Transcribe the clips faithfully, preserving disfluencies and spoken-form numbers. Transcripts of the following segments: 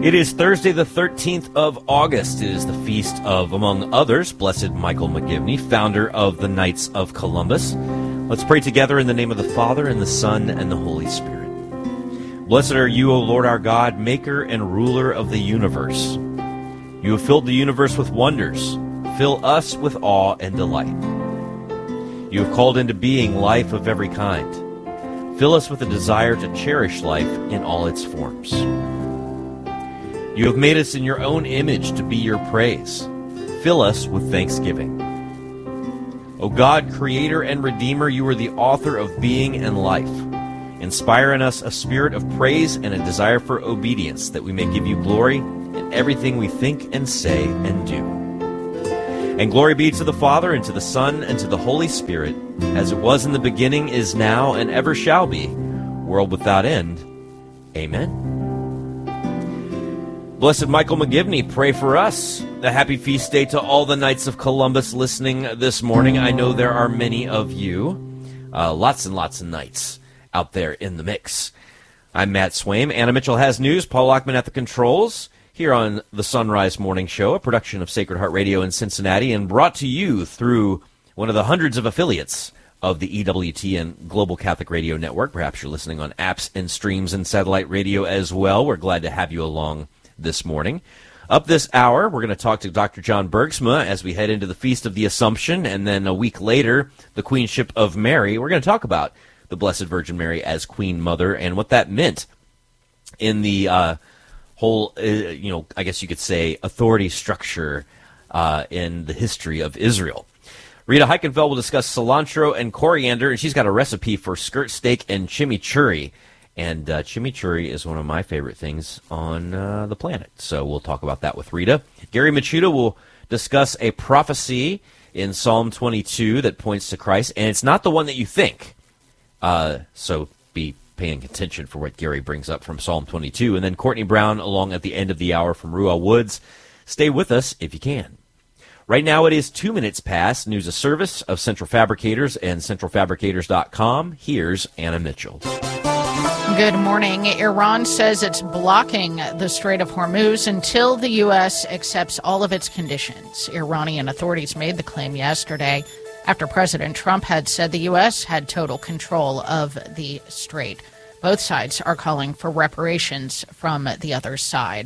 It is Thursday, the thirteenth of August. It is the feast of, among others, Blessed Michael McGivney, founder of the Knights of Columbus. Let's pray together in the name of the Father, and the Son, and the Holy Spirit. Blessed are you, O Lord our God, maker and ruler of the universe. You have filled the universe with wonders. Fill us with awe and delight. You have called into being life of every kind. Fill us with a desire to cherish life in all its forms. You have made us in your own image to be your praise. Fill us with thanksgiving. O God, creator and redeemer, you are the author of being and life. Inspire in us a spirit of praise and a desire for obedience, that we may give you glory in everything we think and say and do. And glory be to the Father, and to the Son, and to the Holy Spirit, as it was in the beginning, is now, and ever shall be, world without end. Amen. Blessed Michael McGivney, pray for us. A happy feast day to all the Knights of Columbus listening this morning. I know there are many of you, uh, lots and lots of knights out there in the mix. I'm Matt Swaim. Anna Mitchell has news. Paul Lockman at the controls here on the Sunrise Morning Show, a production of Sacred Heart Radio in Cincinnati, and brought to you through one of the hundreds of affiliates of the E W T N Global Catholic Radio Network. Perhaps you're listening on apps and streams and satellite radio as well. We're glad to have you along this morning. Up this hour, we're going to talk to Doctor John Bergsma as we head into the Feast of the Assumption, and then a week later, the Queenship of Mary. We're going to talk about the Blessed Virgin Mary as Queen Mother and what that meant in the uh, whole, uh, you know, I guess you could say, authority structure uh, in the history of Israel. Rita Heikenfeld will discuss cilantro and coriander, and she's got a recipe for skirt steak and chimichurri. And uh, chimichurri is one of my favorite things on uh, the planet. So we'll talk about that with Rita. Gary Machuda will discuss a prophecy in Psalm twenty-two that points to Christ. And it's not the one that you think. Uh, so be paying attention for what Gary brings up from Psalm twenty-two. And then Courtney Brown along at the end of the hour from Ruah Woods. Stay with us if you can. Right now it is two minutes past. News of service of Central Fabricators and central fabricators dot com. Here's Anna Mitchell. Good morning. Iran says it's blocking the Strait of Hormuz until the U S accepts all of its conditions. Iranian authorities made the claim yesterday after President Trump had said the U S had total control of the strait. Both sides are calling for reparations from the other side.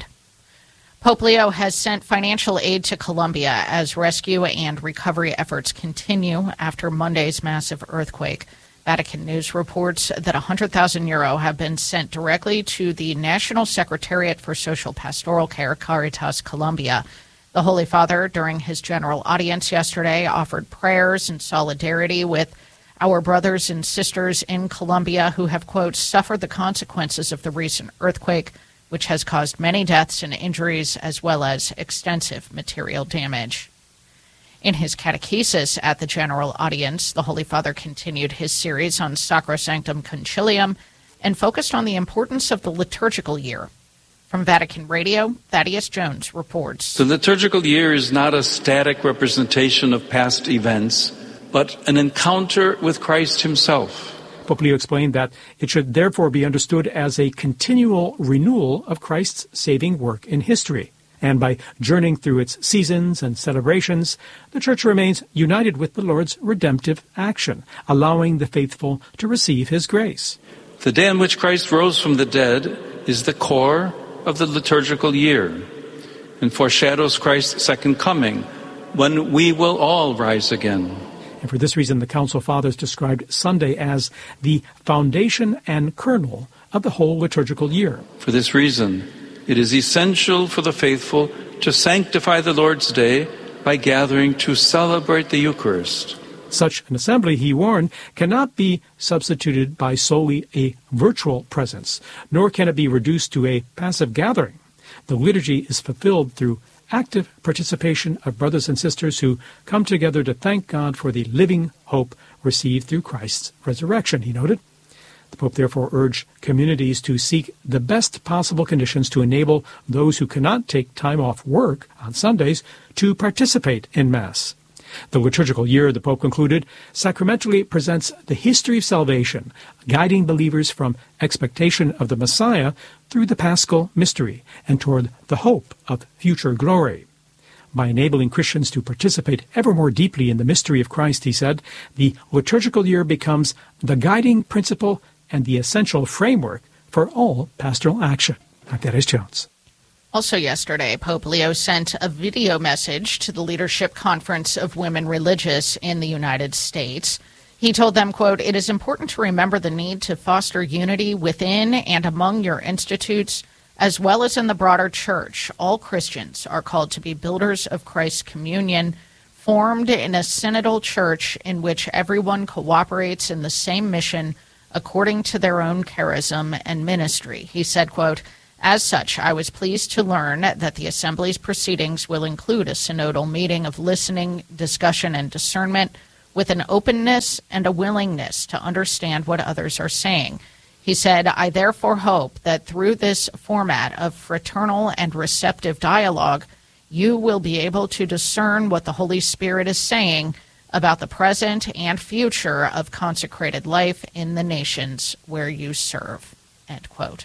Pope Leo has sent financial aid to Colombia as rescue and recovery efforts continue after Monday's massive earthquake. Vatican News reports that one hundred thousand euro have been sent directly to the National Secretariat for Social Pastoral Care, Caritas Colombia. The Holy Father, during his general audience yesterday, offered prayers and solidarity with our brothers and sisters in Colombia who have, quote, suffered the consequences of the recent earthquake, which has caused many deaths and injuries as well as extensive material damage. In his catechesis at the general audience, the Holy Father continued his series on Sacrosanctum Concilium and focused on the importance of the liturgical year. From Vatican Radio, Thaddeus Jones reports. The liturgical year is not a static representation of past events, but an encounter with Christ himself. Pope Leo explained that it should therefore be understood as a continual renewal of Christ's saving work in history. And by journeying through its seasons and celebrations, the Church remains united with the Lord's redemptive action, allowing the faithful to receive his grace. The day on which Christ rose from the dead is the core of the liturgical year and foreshadows Christ's second coming, when we will all rise again. And for this reason, the Council Fathers described Sunday as the foundation and kernel of the whole liturgical year. For this reason, it is essential for the faithful to sanctify the Lord's Day by gathering to celebrate the Eucharist. Such an assembly, he warned, cannot be substituted by solely a virtual presence, nor can it be reduced to a passive gathering. The liturgy is fulfilled through active participation of brothers and sisters who come together to thank God for the living hope received through Christ's resurrection, he noted. The Pope therefore urged communities to seek the best possible conditions to enable those who cannot take time off work on Sundays to participate in Mass. The liturgical year, the Pope concluded, sacramentally presents the history of salvation, guiding believers from expectation of the Messiah through the Paschal mystery and toward the hope of future glory. By enabling Christians to participate ever more deeply in the mystery of Christ, he said, the liturgical year becomes the guiding principle and the essential framework for all pastoral action. I'm Dennis Jones. Also yesterday, Pope Leo sent a video message to the Leadership Conference of Women Religious in the United States. He told them, quote, "It is important to remember the need to foster unity within and among your institutes, as well as in the broader church. All Christians are called to be builders of Christ's communion, formed in a synodal church in which everyone cooperates in the same mission according to their own charism and ministry." He said, quote, "As such, I was pleased to learn that the Assembly's proceedings will include a synodal meeting of listening, discussion, and discernment with an openness and a willingness to understand what others are saying." He said, "I therefore hope that through this format of fraternal and receptive dialogue, you will be able to discern what the Holy Spirit is saying about the present and future of consecrated life in the nations where you serve." End quote.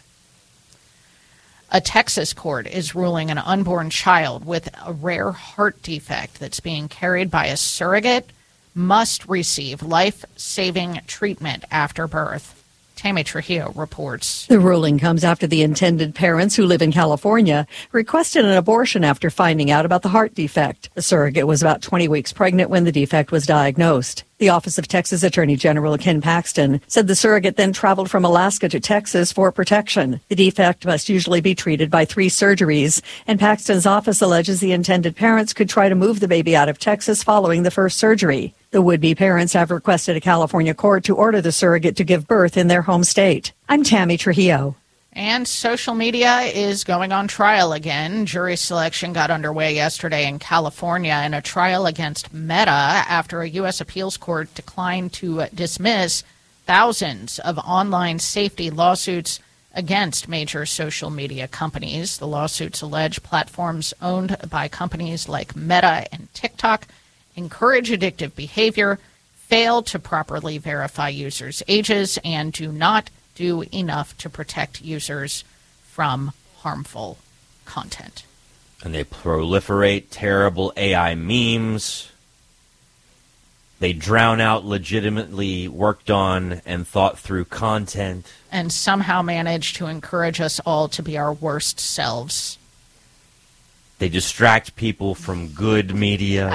A Texas court is ruling an unborn child with a rare heart defect that's being carried by a surrogate must receive life-saving treatment after birth. Tammy Trujillo reports. The ruling comes after the intended parents, who live in California, requested an abortion after finding out about the heart defect. The surrogate was about twenty weeks pregnant when the defect was diagnosed. The Office of Texas Attorney General Ken Paxton said the surrogate then traveled from Alaska to Texas for protection. The defect must usually be treated by three surgeries, and Paxton's office alleges the intended parents could try to move the baby out of Texas following the first surgery. The would-be parents have requested a California court to order the surrogate to give birth in their home state. I'm Tammy Trujillo. And social media is going on trial again. Jury selection got underway yesterday in California in a trial against Meta after a U S appeals court declined to dismiss thousands of online safety lawsuits against major social media companies. The lawsuits allege platforms owned by companies like Meta and TikTok encourage addictive behavior, fail to properly verify users' ages, and do not do enough to protect users from harmful content. And they proliferate terrible A I memes. They drown out legitimately worked on and thought through content. And somehow manage to encourage us all to be our worst selves. They distract people from good media.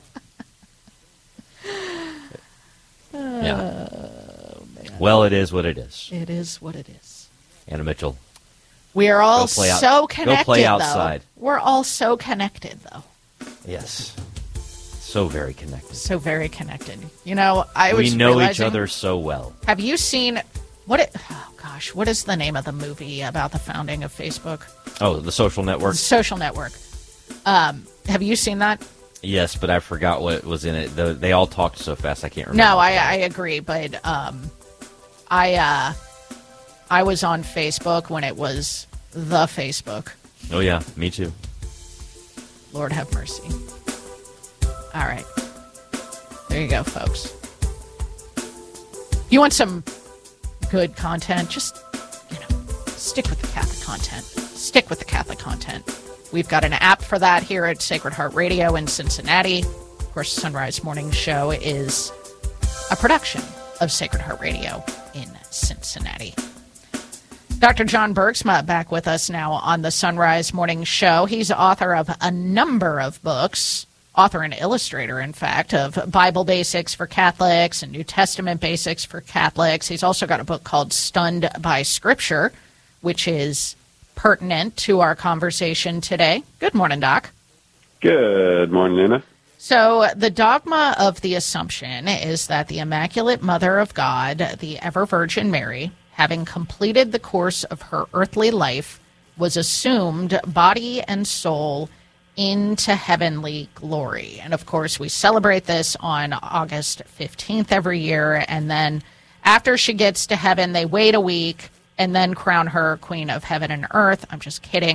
Yeah. Well, it is what it is. It is what it is. Anna Mitchell. We are all Go play out- so connected, Go play outside. though. We're all so connected, though. Yes. So very connected. So very connected. You know, I we was know each realizing- other so well. Have you seen what? It, oh gosh, what is the name of the movie about the founding of Facebook? Oh, The Social Network? The Social Network. Um, have you seen that? Yes, but I forgot what was in it. The, they all talked so fast I can't remember. No, I, I agree, but um, I uh, I was on Facebook when it was the Facebook. Oh yeah, me too. Lord have mercy. All right. There you go, folks. You want some good content? Just, you know, stick with the Catholic content. Stick with the Catholic content. We've got an app for that here at Sacred Heart Radio in Cincinnati. Of course, Sunrise Morning Show is a production of Sacred Heart Radio in Cincinnati. Doctor John Bergsma back with us now on the Sunrise Morning Show. He's author of a number of books, author and illustrator, in fact, of Bible Basics for Catholics and New Testament Basics for Catholics. He's also got a book called Stunned by Scripture, which is pertinent to our conversation today. Good morning, Doc. Good morning, Anna. So the dogma of the Assumption is that the Immaculate Mother of God, the Ever Virgin Mary, having completed the course of her earthly life, was assumed body and soul into heavenly glory. And of course, we celebrate this on August fifteenth every year. And then after she gets to heaven, they wait a week and then crown her Queen of Heaven and Earth. I'm just kidding.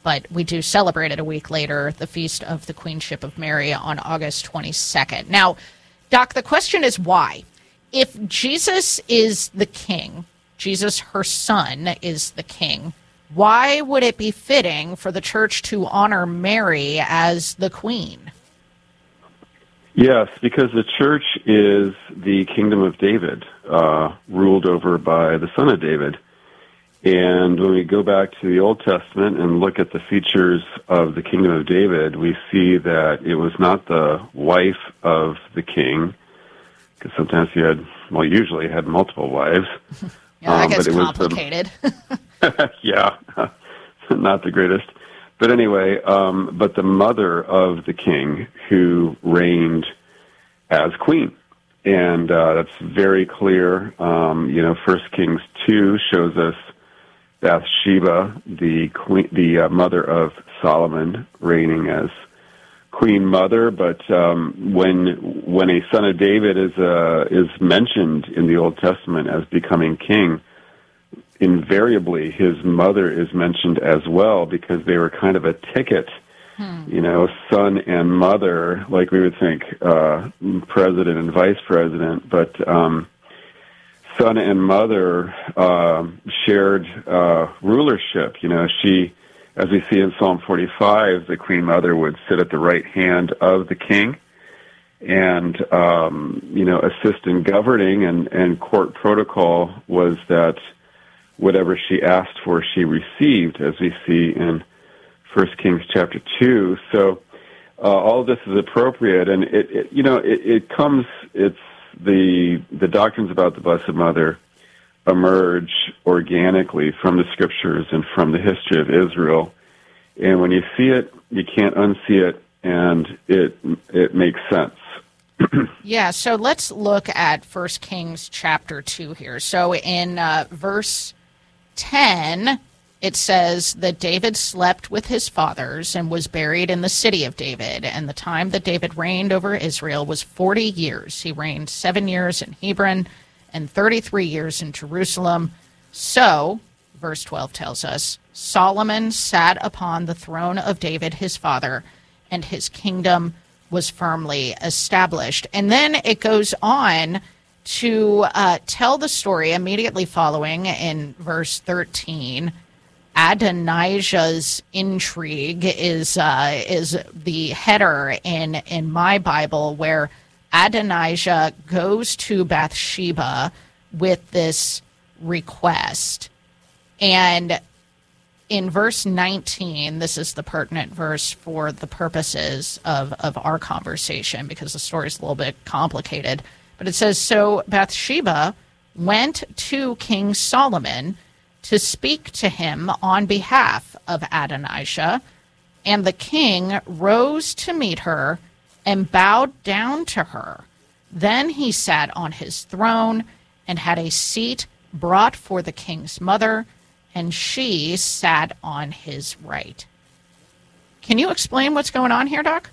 but we do celebrate it a week later, the Feast of the Queenship of Mary on August twenty-second. Now, Doc, the question is why? If Jesus is the king, Jesus, her son, is the king, why would it be fitting for the church to honor Mary as the queen? Yes, because the church is the kingdom of David, uh, ruled over by the son of David. And when we go back to the Old Testament and look at the features of the kingdom of David, we see that it was not the wife of the king, because sometimes he had, well, usually he had multiple wives. Yeah, that um, gets but it complicated. Was the, yeah, not the greatest. But anyway, um, but the mother of the king who reigned as queen. And uh, that's very clear. Um, you know, First Kings two shows us Bathsheba, the queen, the uh, mother of Solomon, reigning as queen mother. But um, when when a son of David is uh, is mentioned in the Old Testament as becoming king, invariably his mother is mentioned as well, because they were kind of a ticket, hmm. you know, son and mother, like we would think uh, president and vice president, but um, son and mother uh, shared uh, rulership. You know, she, as we see in Psalm forty-five, the Queen Mother would sit at the right hand of the king and, um, you know, assist in governing, and, and court protocol was that whatever she asked for, she received, as we see in First Kings chapter two. So uh, all of this is appropriate, and it, it you know, it, it comes, it's the the doctrines about the Blessed Mother emerge organically from the Scriptures and from the history of Israel. And when you see it, you can't unsee it, and it it makes sense. Yeah, so let's look at First Kings chapter two here. So in uh, verse ten, it says that David slept with his fathers and was buried in the city of David. And the time that David reigned over Israel was forty years. He reigned seven years in Hebron and thirty-three years in Jerusalem. So, verse twelve tells us, Solomon sat upon the throne of David his father, and his kingdom was firmly established. And then it goes on to uh, tell the story immediately following in verse thirteen. Adonijah's intrigue is uh, is the header in, in my Bible, where Adonijah goes to Bathsheba with this request. And in verse nineteen, this is the pertinent verse for the purposes of, of our conversation, because the story is a little bit complicated. But it says, so Bathsheba went to King Solomon to speak to him on behalf of Adonijah, and the king rose to meet her and bowed down to her. Then he sat on his throne and had a seat brought for the king's mother, and she sat on his right. Can you explain what's going on here, Doc?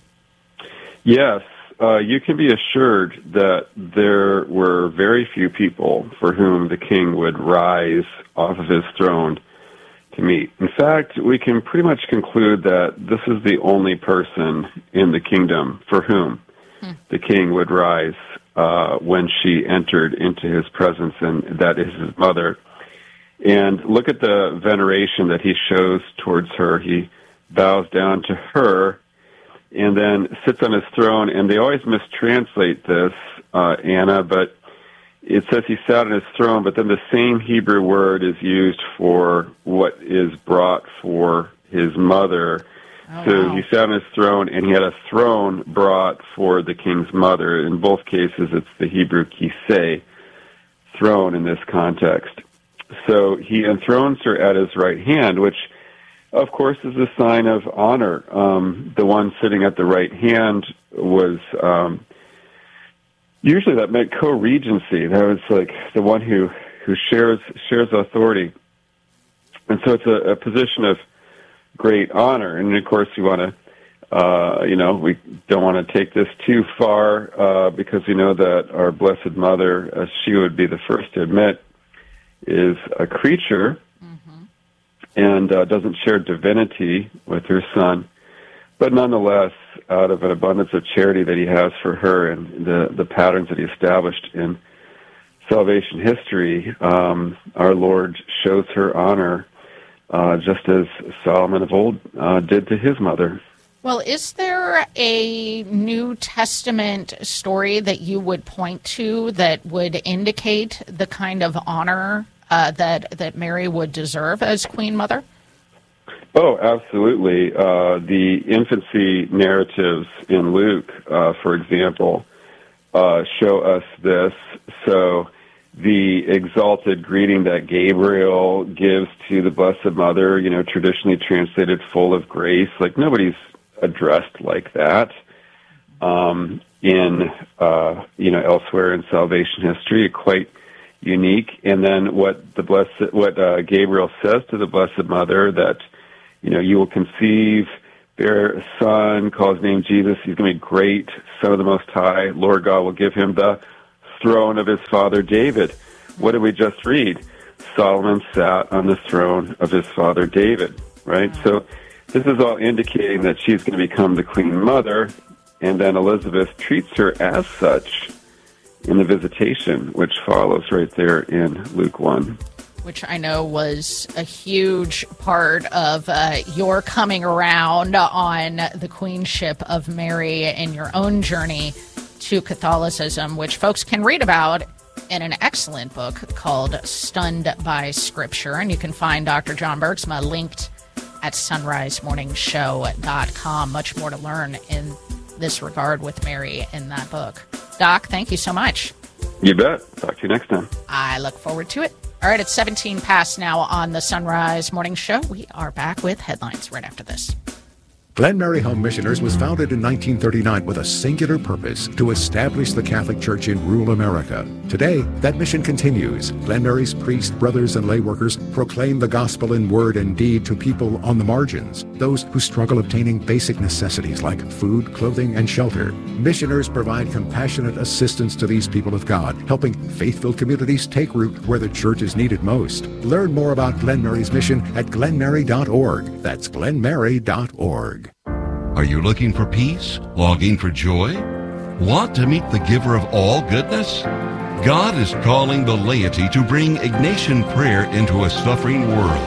Yes. Uh, you can be assured that there were very few people for whom the king would rise off of his throne to meet. In fact, we can pretty much conclude that this is the only person in the kingdom for whom hmm. the king would rise uh, when she entered into his presence, and that is his mother. And look at the veneration that he shows towards her. He bows down to her and then sits on his throne. And they always mistranslate this, uh, Anna, but it says he sat on his throne, but then the same Hebrew word is used for what is brought for his mother. Oh, so wow. He sat on his throne, and he had a throne brought for the king's mother. In both cases, it's the Hebrew kiseh, throne in this context. So he enthrones her at his right hand, which, of course, is a sign of honor. Um, the one sitting at the right hand was, um, usually that meant co-regency. That was like the one who, who shares shares authority. And so it's a, a position of great honor. And, of course, we want to, uh, you know, we don't want to take this too far uh, because we know that our Blessed Mother, as she would be the first to admit, is a creature. and uh, doesn't share divinity with her son. But nonetheless, out of an abundance of charity that he has for her and the, the patterns that he established in salvation history, um, our Lord shows her honor, uh, just as Solomon of old uh, did to his mother. Well, is there a New Testament story that you would point to that would indicate the kind of honor uh, that that Mary would deserve as Queen Mother? Oh, absolutely. Uh, the infancy narratives in Luke, uh, for example, uh, show us this. So the exalted greeting that Gabriel gives to the Blessed Mother, you know, traditionally translated full of grace, like nobody's addressed like that um, in, uh, you know, elsewhere in salvation history, quite unique. And then what the blessed, what uh, Gabriel says to the Blessed Mother, that, you know, you will conceive, bear a son, call his name Jesus. He's going to be great, Son of the Most High. Lord God will give him the throne of his father David. What did we just read? Solomon sat on the throne of his father David, right? So this is all indicating that she's going to become the Queen Mother, and then Elizabeth treats her as such in the visitation, which follows right there in Luke one. Which I know was a huge part of uh, your coming around on the queenship of Mary in your own journey to Catholicism, which folks can read about in an excellent book called Stunned by Scripture. And you can find Doctor John Bergsma linked at sunrise morning show dot com. Much more to learn in this regard with Mary in that book. Doc, thank you so much. You bet. Talk to you next time. I look forward to it. All right, it's seventeen past now on the Sunrise Morning Show. We are back with headlines right after this. Glen Mary Home Missioners was founded in nineteen thirty-nine with a singular purpose: to establish the Catholic Church in rural America. Today, that mission continues. Glen Mary's priests, brothers, and lay workers proclaim the gospel in word and deed to people on the margins, those who struggle obtaining basic necessities like food, clothing, and shelter. Missioners provide compassionate assistance to these people of God, helping faith-filled communities take root where the church is needed most. Learn more about Glen Mary's mission at glen mary dot org. That's glen mary dot org. Are you looking for peace? Longing for joy? Want to meet the giver of all goodness? God is calling the laity to bring Ignatian prayer into a suffering world.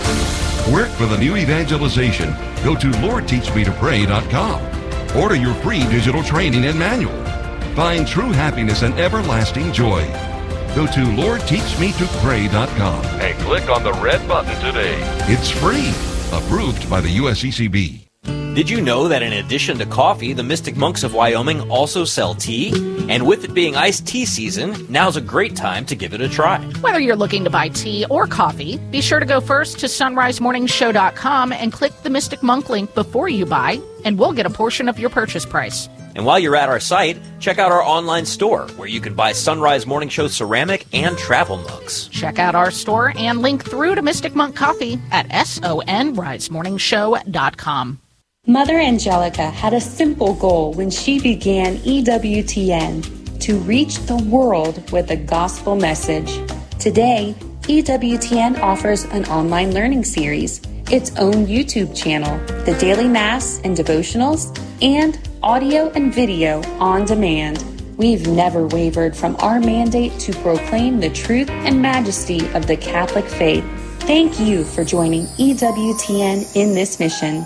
Work for the new evangelization. Go to lord teach me to pray dot com. Order your free digital training and manual. Find true happiness and everlasting joy. Go to lord teach me to pray dot com and click on the red button today. It's free. Approved by the U S C C B. Did you know that in addition to coffee, the Mystic Monks of Wyoming also sell tea? And with it being iced tea season, now's a great time to give it a try. Whether you're looking to buy tea or coffee, be sure to go first to sunrise morning show dot com and click the Mystic Monk link before you buy, and we'll get a portion of your purchase price. And while you're at our site, check out our online store where you can buy Sunrise Morning Show ceramic and travel mugs. Check out our store and link through to Mystic Monk Coffee at sunrise morning show dot com. Mother Angelica had a simple goal when she began E W T N: to reach the world with a gospel message. Today, E W T N offers an online learning series, its own YouTube channel, the daily mass and devotionals, and audio and video on demand. We've never wavered from our mandate to proclaim the truth and majesty of the Catholic faith. Thank you for joining E W T N in this mission.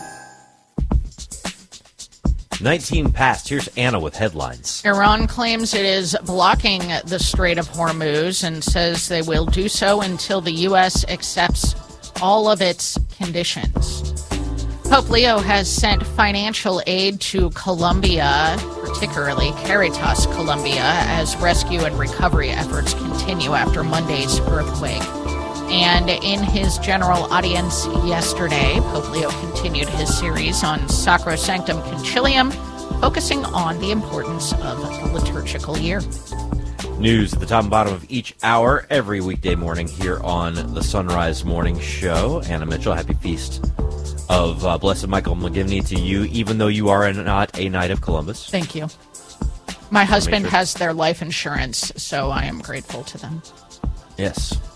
nineteen past. Here's Anna with headlines. Iran claims it is blocking the Strait of Hormuz and says they will do so until the U S accepts all of its conditions. Pope Leo has sent financial aid to Colombia, particularly Caritas Colombia, as rescue and recovery efforts continue after Monday's earthquake. And in his general audience yesterday, Pope Leo continued his series on Sacrosanctum Concilium, focusing on the importance of the liturgical year. News at the top and bottom of each hour every weekday morning here on the Sunrise Morning Show. Anna Mitchell, happy feast of uh, Blessed Michael McGivney to you, even though you are not a Knight of Columbus. Thank you. My husband has their life insurance, so I am grateful to them. Yes.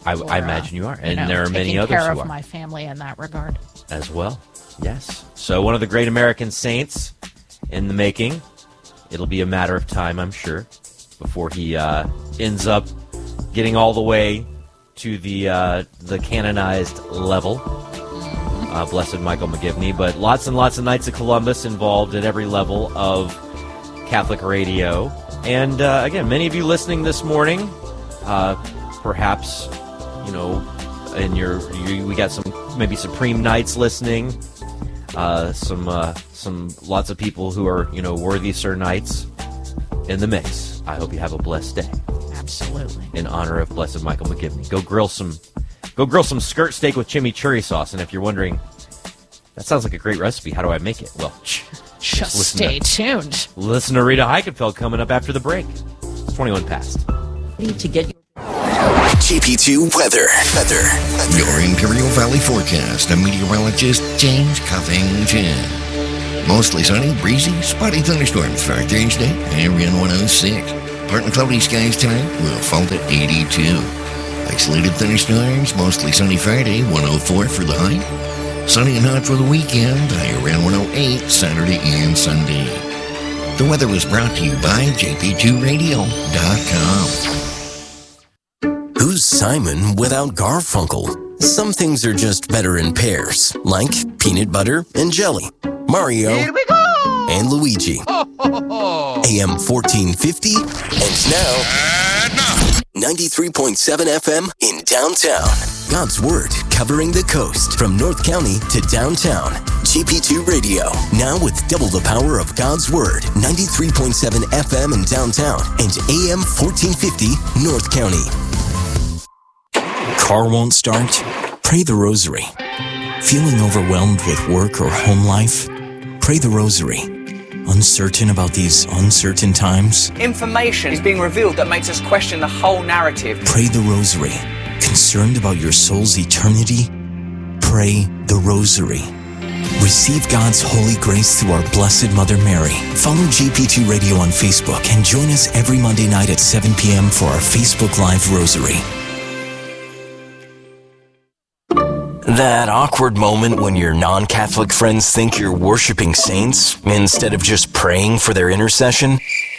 I, for, I imagine you are, and you know, there are many others care who of are my family in that regard as well. Yes. So one of the great American saints in the making. It'll be a matter of time, I'm sure, before he uh, ends up getting all the way to the uh, the canonized level. Uh, blessed Michael McGivney. But lots and lots of Knights of Columbus involved at every level of Catholic radio. And uh, again, many of you listening this morning, uh, perhaps, you know, in your you, we got some maybe Supreme Knights listening. Uh, some uh, some lots of people who are, you know, worthy Sir Knights in the mix. I hope you have a blessed day. Absolutely. In honor of Blessed Michael McGivney. Go grill some go grill some skirt steak with chimichurri sauce. And if you're wondering, that sounds like a great recipe. How do I make it? Well, just stay to, tuned. Listen to Rita Heikenfeld coming up after the break. It's twenty-one past. To get G P two weather. Weather. Your Imperial Valley forecast. I'm meteorologist James Covington. Mostly sunny, breezy, spotty thunderstorms for Thursday. Area one oh six. Partly cloudy skies tonight. Will fall to eighty-two. Isolated thunderstorms. Mostly sunny Friday. one oh four for the high. Sunny and hot for the weekend. High around one oh eight Saturday and Sunday. The weather was brought to you by J P two radio dot com. Who's Simon without Garfunkel? Some things are just better in pairs, like peanut butter and jelly, Mario Here we go! and Luigi. A M fourteen fifty, and now ninety-three point seven F M in downtown. God's Word covering the coast from North County to downtown. G P two Radio, now with double the power of God's Word. ninety-three point seven F M in downtown and A M fourteen fifty North County. Car won't start? Pray the Rosary. Feeling overwhelmed with work or home life? Pray the Rosary. Uncertain about these uncertain times? Information is being revealed that makes us question the whole narrative. Pray the Rosary. Concerned about your soul's eternity? Pray the Rosary. Receive God's holy grace through our Blessed Mother Mary. Follow G P two Radio on Facebook and join us every Monday night at seven p.m. for our Facebook Live Rosary. That awkward moment when your non-Catholic friends think you're worshiping saints instead of just praying for their intercession?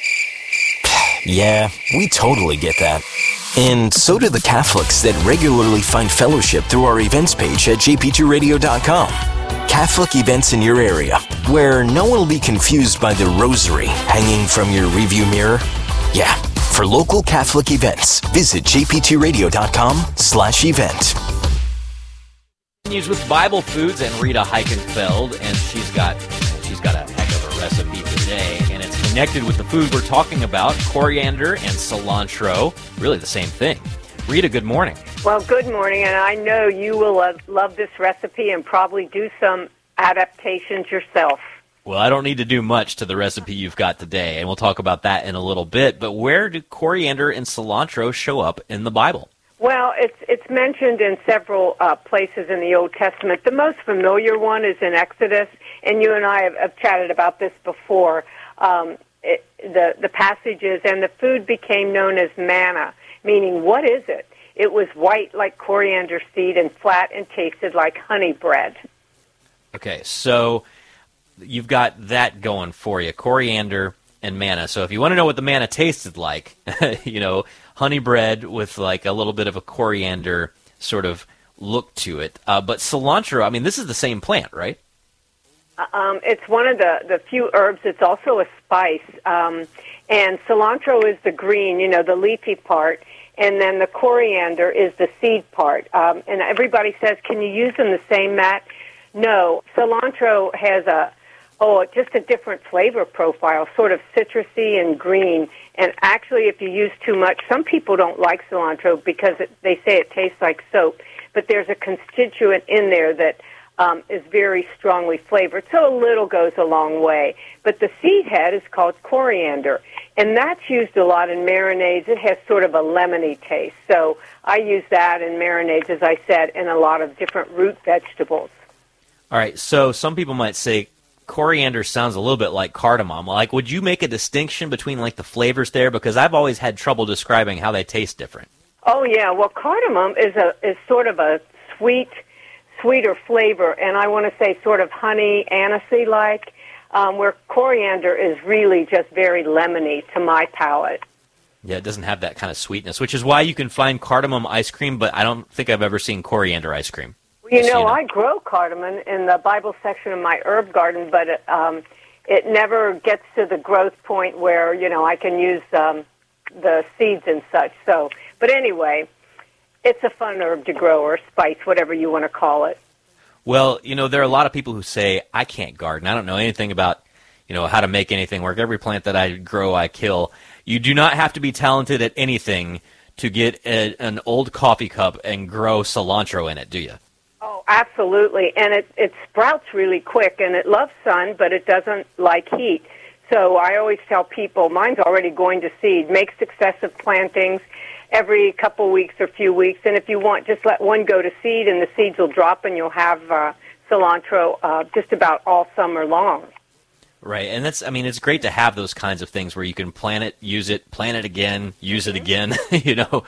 Yeah, we totally get that. And so do the Catholics that regularly find fellowship through our events page at J P two radio dot com. Catholic events in your area, where no one will be confused by the rosary hanging from your review mirror. Yeah, for local Catholic events, visit J P two radio dot com slash event. Continues with Bible Foods and Rita Heikenfeld, and she's got she's got a heck of a recipe today, and it's connected with the food we're talking about, coriander and cilantro, really the same thing. Rita, good morning. Well, good morning, and I know you will love, love this recipe and probably do some adaptations yourself. Well, I don't need to do much to the recipe you've got today, and we'll talk about that in a little bit, but where do coriander and cilantro show up in the Bible? Well, it's it's mentioned in several uh, places in the Old Testament. The most familiar one is in Exodus, and you and I have, have chatted about this before. Um, it, the the passage is, and the food became known as manna, meaning what is it? It was white like coriander seed and flat and tasted like honey bread. Okay, so you've got that going for you, coriander and manna. So if you want to know what the manna tasted like, you know, honey bread with like a little bit of a coriander sort of look to it. Uh, but cilantro, I mean, this is the same plant, right? Um, it's one of the, the few herbs. It's also a spice. Um, and cilantro is the green, you know, the leafy part. And then the coriander is the seed part. Um, and everybody says, can you use them the same, Matt? No. Cilantro has a, oh, just a different flavor profile, sort of citrusy and green. And actually, if you use too much, some people don't like cilantro because it, they say it tastes like soap. But there's a constituent in there that um, is very strongly flavored. So a little goes a long way. But the seed head is called coriander. And that's used a lot in marinades. It has sort of a lemony taste. So I use that in marinades, as I said, and a lot of different root vegetables. All right, so some people might say coriander sounds a little bit like cardamom. Like, would you make a distinction between, like, the flavors there? Because I've always had trouble describing how they taste different. Oh, yeah. Well, cardamom is a is sort of a sweet, sweeter flavor, and I want to say sort of honey, anisey-like, um, where coriander is really just very lemony to my palate. Yeah, it doesn't have that kind of sweetness, which is why you can find cardamom ice cream, but I don't think I've ever seen coriander ice cream. Well, you know, so you know, I grow cardamom in the Bible section of my herb garden, but it, um, it never gets to the growth point where, you know, I can use um, the seeds and such. So, but anyway, it's a fun herb to grow, or spice, whatever you want to call it. Well, you know, there are a lot of people who say, I can't garden. I don't know anything about, you know, how to make anything work. Every plant that I grow, I kill. You do not have to be talented at anything to get a, an old coffee cup and grow cilantro in it, do you? Oh, absolutely. And it, it sprouts really quick, and it loves sun, but it doesn't like heat. So I always tell people, mine's already going to seed. Make successive plantings every couple weeks or few weeks. And if you want, just let one go to seed, and the seeds will drop, and you'll have uh, cilantro uh, just about all summer long. Right, and that's, I mean, it's great to have those kinds of things where you can plant it, use it, plant it again, use it again, you know.